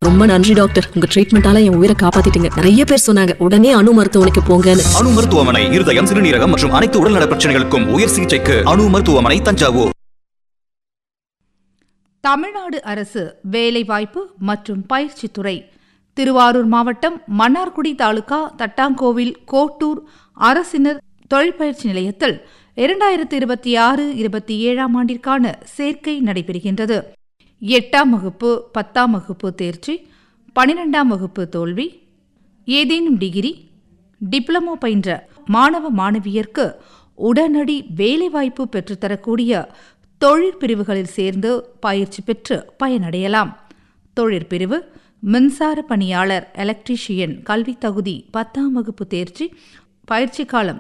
ரொம்ப நன்றி டாக்டர், உங்க ட்ரீட்மெண்டால என் உயிரை காப்பாத்திட்டீங்க. நிறைய பேர் சொன்னாங்க உடனே அணு மருத்துவமனைக்கு போங்கன்னு. அணு மருத்துவமனை இருதயம், சிறுநீரகம் மற்றும் அனைத்து உடல்நல பிரச்சனைகளுக்கும் உயர் சிகிச்சைக்கு அணு மருத்துவமனை, தஞ்சாவூர். தமிழ்நாடு அரசு வேலைவாய்ப்பு மற்றும் பயிற்சித்துறை திருவாரூர் மாவட்டம் மன்னார்குடி தாலுகா தட்டாங்கோவில் கோட்டூர் அரசினர் தொழிற்பயிற்சி நிலையத்தில் 2026-27 ஆண்டிற்கான சேர்க்கை நடைபெறுகின்றது. 8ஆம் வகுப்பு 10ஆம் வகுப்பு தேர்ச்சி, 12ஆம் வகுப்பு தோல்வி, ஏதேனும் டிகிரி, டிப்ளமோ பயின்ற மாணவ மாணவியருக்கு உடனடி வேலைவாய்ப்பு பெற்றுத்தரக்கூடிய தொழிற்பிரிவுகளில் சேர்ந்து பயிற்சி பெற்று பயனடையலாம். தொழிற்பிரிவு மின்சார பணியாளர், எலக்ட்ரீஷியன், கல்வி தகுதி 10ஆம் வகுப்பு தேர்ச்சி, பயிற்சி காலம்